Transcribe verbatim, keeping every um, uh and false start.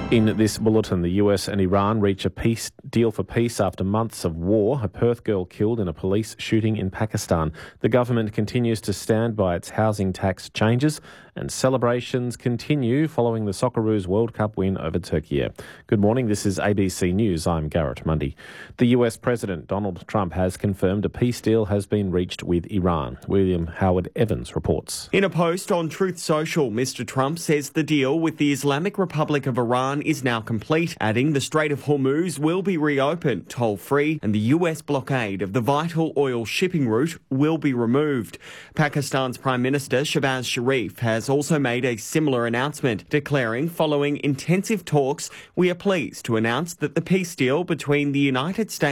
In this bulletin, the U S and Iran reach a peace deal for peace after months of war. A Perth girl killed in a police shooting in Pakistan. The government continues to stand by its housing tax changes, and celebrations continue following the Socceroos World Cup win over Turkey. Good morning, this is A B C News. I'm Garrett Mundy. The U S President Donald Trump has confirmed a peace deal has been reached with Iran. William Howard Evans reports. In a post on Truth Social, Mister Trump says the deal with the Islamic Republic of Iran is now complete, adding the Strait of Hormuz will be reopened toll-free and the U S blockade of the vital oil shipping route will be removed. Pakistan's Prime Minister Shehbaz Sharif has also made a similar announcement, declaring following intensive talks, we are pleased to announce that the peace deal between the United States